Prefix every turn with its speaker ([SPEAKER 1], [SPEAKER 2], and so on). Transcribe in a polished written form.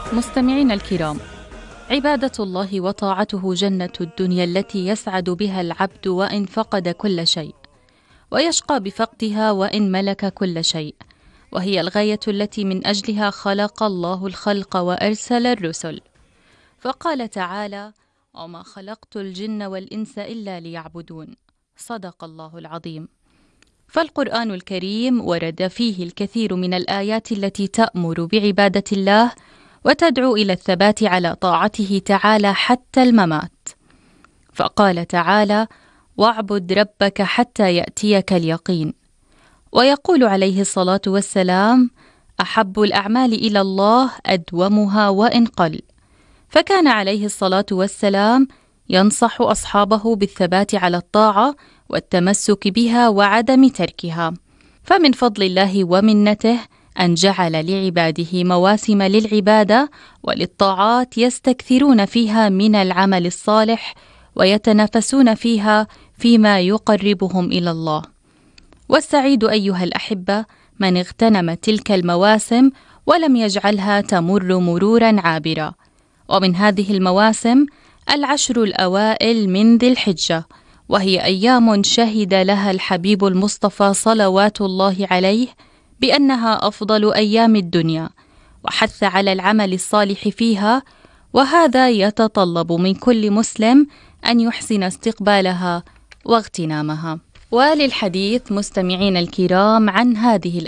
[SPEAKER 1] مستمعينا الكرام، عبادة الله وطاعته جنة الدنيا التي يسعد بها العبد وإن فقد كل شيء، ويشقى بفقدها وإن ملك كل شيء، وهي الغاية التي من أجلها خلق الله الخلق وأرسل الرسل. فقال تعالى: وما خلقت الجن والإنس إلا ليعبدون. صدق الله العظيم. فالقرآن الكريم ورد فيه الكثير من الآيات التي تأمر بعبادة الله وتدعو إلى الثبات على طاعته تعالى حتى الممات. فقال تعالى: واعبد ربك حتى يأتيك اليقين. ويقول عليه الصلاة والسلام: أحب الأعمال إلى الله أدومها وإن قل. فكان عليه الصلاة والسلام ينصح أصحابه بالثبات على الطاعة والتمسك بها وعدم تركها. فمن فضل الله ومنته أن جعل لعباده مواسم للعبادة وللطاعات يستكثرون فيها من العمل الصالح ويتنافسون فيها فيما يقربهم إلى الله. والسعيد أيها الأحبة من اغتنم تلك المواسم ولم يجعلها تمر مرورا عابرا. ومن هذه المواسم 10 الأوائل من ذي الحجة، وهي أيام شهد لها الحبيب المصطفى صلوات الله عليه بأنها أفضل أيام الدنيا، وحث على العمل الصالح فيها، وهذا يتطلب من كل مسلم أن يحسن استقبالها واغتنامها. وللحديث مستمعين الكرام عن هذه